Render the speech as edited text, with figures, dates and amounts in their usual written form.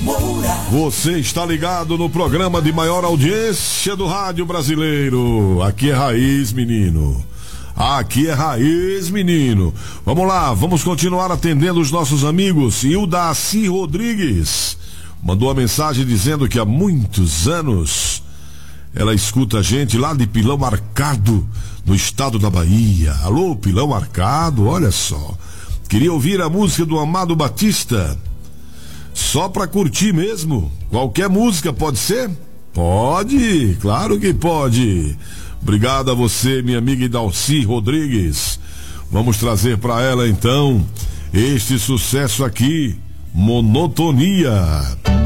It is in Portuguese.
Você está ligado no programa de maior audiência do rádio brasileiro. Aqui é Raiz, menino. Aqui é Raiz, menino. Vamos lá, vamos continuar atendendo os nossos amigos. E o Daci Rodrigues mandou a mensagem dizendo que há muitos anos ela escuta a gente lá de Pilão Marcado, no estado da Bahia. Alô, Pilão Marcado, olha só. Queria ouvir a música do Amado Batista. Só pra curtir mesmo? Qualquer música pode ser? Pode, claro que pode. Obrigado a você, minha amiga Idalci Rodrigues. Vamos trazer pra ela então este sucesso aqui, Monotonia.